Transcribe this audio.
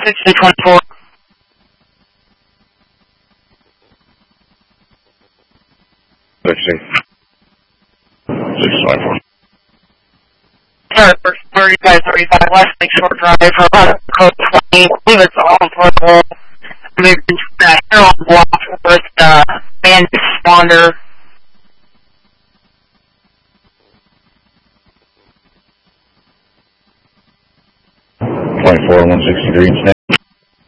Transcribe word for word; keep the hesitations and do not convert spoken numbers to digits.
sixty twenty-four. sixty. six twenty-four. Sorry, for thirty-five thirty-five West Lakeshore Drive for about code twenty. I believe it's all portable. Maybe that Harold Block with uh, band responder. twenty-four, one sixty-three.